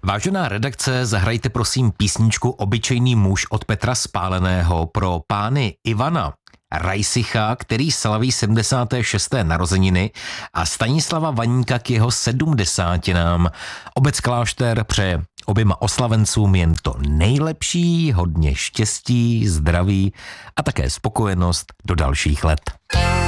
Vážená redakce, zahrajte prosím písničku Obyčejný muž od Petra Spáleného pro pány Ivana Rajsicha, který slaví 76. narozeniny, a Stanislava Vaníka k jeho 70. Obec Klášter přeje oběma oslavencům jen to nejlepší, hodně štěstí, zdraví a také spokojenost do dalších let.